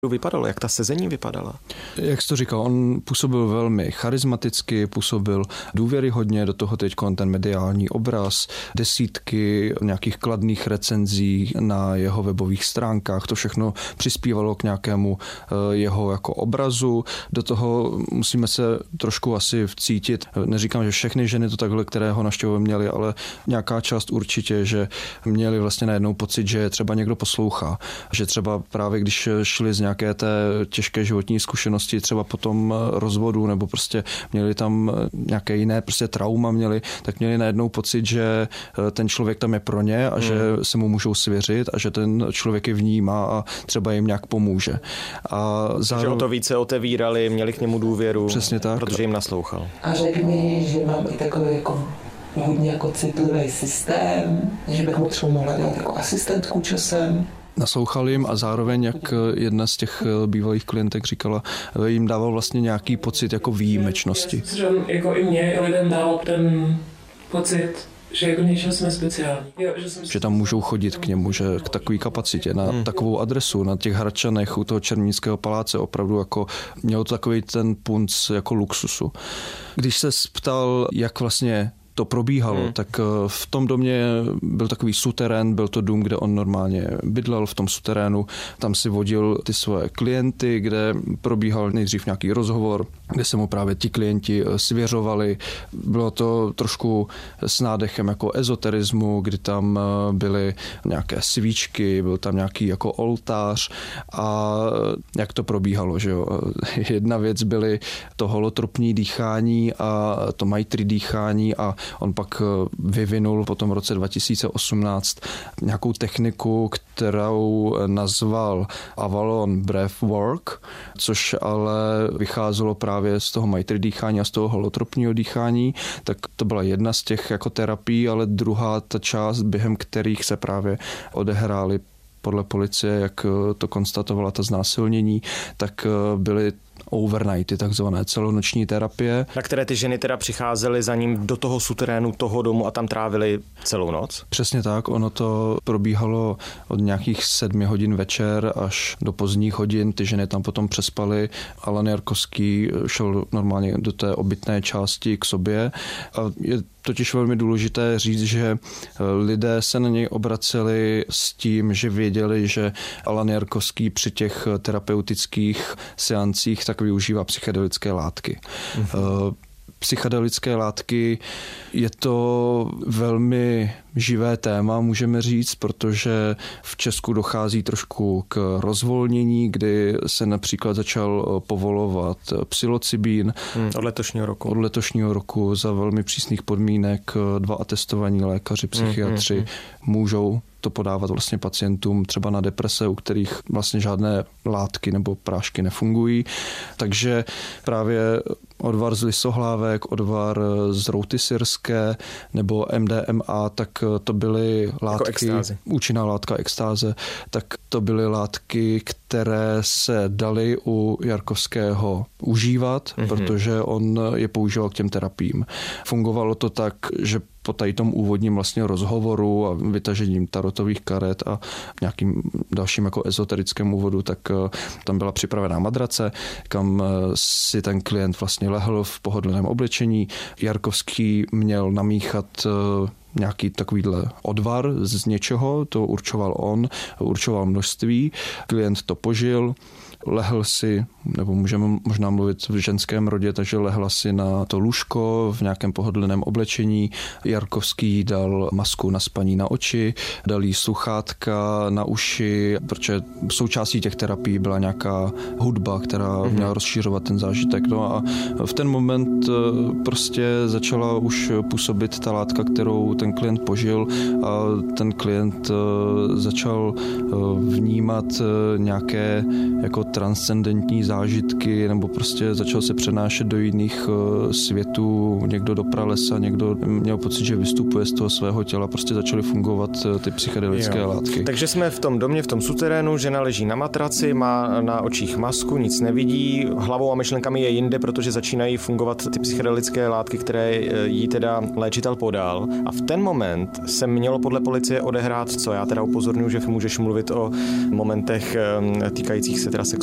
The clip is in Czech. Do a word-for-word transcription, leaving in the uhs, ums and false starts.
vypadalo, jak ta sezení vypadala? Jak jsi to říkal, on působil velmi charismaticky, působil důvěryhodně, do toho teď ten mediální obraz, desítky nějakých kladných recenzí na jeho webových stránkách, to všechno přispívalo k nějakému jeho jako obrazu. Do toho musíme se trošku asi vcítit, neříkám, že všechny ženy to takhle, které ho navštěvovali, měly, ale nějaká část určitě, že měli vlastně najednou pocit, že třeba někdo poslouchá, že třeba právě když šli z nějaké té těžké životní zkušenosti, třeba potom rozvodu, nebo prostě měli tam nějaké jiné prostě trauma měli, tak měli najednou pocit, že ten člověk tam je pro ně a že se mu můžou svěřit a že ten člověk je vnímá a třeba jim nějak pomůže. A zároveň... Že o to více otevírali, měli k němu důvěru, přesně tak, protože jim naslouchal. A řekl mi, že mám i takový jako hodně jako citlivý systém, že bych mu třeba mohla dělat jako asistentku časem. Naslouchal jim a zároveň, jak jedna z těch bývalých klientek říkala, jim dával vlastně nějaký pocit jako výjimečnosti. Že on jako i mě, i lidem dával ten pocit, že jako něčem jsme speciální. Jo, že, že tam můžou chodit k němu, že k takové kapacitě, na hmm. takovou adresu, na těch Hradčanech u toho Černínského paláce opravdu jako mělo to takový ten punc jako luxusu. Když se ptal, jak vlastně to probíhalo, hmm. tak v tom domě byl takový suterén, byl to dům, kde on normálně bydlel v tom suterénu, tam si vodil ty svoje klienty, kde probíhal nejdřív nějaký rozhovor, kde se mu právě ti klienti svěřovali. Bylo to trošku s nádechem jako ezoterismu, kdy tam byly nějaké svíčky, byl tam nějaký jako oltář a jak to probíhalo, že jo. Jedna věc byly to holotropní dýchání a to maitri dýchání a on pak vyvinul potom v roce dva tisíce osmnáct nějakou techniku, kterou nazval Avalon Breathwork, což ale vycházelo právě z toho maitri dýchání a z toho holotropního dýchání, tak to byla jedna z těch jako terapií, ale druhá ta část, během kterých se právě odehrály podle policie, jak to konstatovala ta znásilnění, tak byly overnighty, takzvané celonoční terapie. Na které ty ženy teda přicházely za ním do toho suterénu toho domu a tam trávily celou noc? Přesně tak, ono to probíhalo od nějakých sedmi hodin večer až do pozdních hodin, ty ženy tam potom přespaly. Alan Jarkovský šel normálně do té obytné části k sobě a je totiž velmi důležité říct, že lidé se na něj obraceli s tím, že věděli, že Alan Jarkovský při těch terapeutických seancích tak využívá psychedelické látky. Mm-hmm. Psychedelické látky je to velmi živé téma, můžeme říct, protože v Česku dochází trošku k rozvolnění, kdy se například začal povolovat psilocybín. Hmm, od letošního roku. Od letošního roku za velmi přísných podmínek dva atestovaní lékaři, psychiatři hmm, hmm, můžou to podávat vlastně pacientům třeba na deprese, u kterých vlastně žádné látky nebo prášky nefungují. Takže právě odvar z lisohlávek, odvar z routy syrské nebo M D M A, tak to byly látky, jako účinná látka extáze, tak to byly látky, které se daly u Jarkovského užívat, mm-hmm. protože on je používal k těm terapiím. Fungovalo to tak, že po tady tom úvodním vlastně rozhovoru a vytažením tarotových karet a nějakým dalším jako ezoterickém úvodu, tak tam byla připravená madrace, kam si ten klient vlastně lehl v pohodlném oblečení. Jarkovský měl namíchat nějaký takovýhle odvar z něčeho, to určoval on, určoval množství, klient to požil, lehl si, nebo můžeme možná mluvit v ženském rodě, takže lehla si na to lůžko v nějakém pohodlném oblečení. Jarkovský dal masku na spaní na oči, dal jí sluchátka na uši, protože součástí těch terapií byla nějaká hudba, která mm-hmm. měla rozšířovat ten zážitek. No a v ten moment prostě začala už působit ta látka, kterou ten klient požil a ten klient začal vnímat nějaké jako transcendentní zážitky, nebo prostě začal se přenášet do jiných světů, někdo do pralesa, někdo měl pocit, že vystupuje z toho svého těla, prostě začaly fungovat ty psychedelické jo. látky. Takže jsme v tom domě, v tom suterénu, žena leží na matraci, má na očích masku, nic nevidí, hlavou a myšlenkami je jinde, protože začínají fungovat ty psychedelické látky, které jí teda léčitel podal. A v ten moment se mělo podle policie odehrát co? Já teda upozorňuji, že můžeš mluvit o momentech týkajících se teda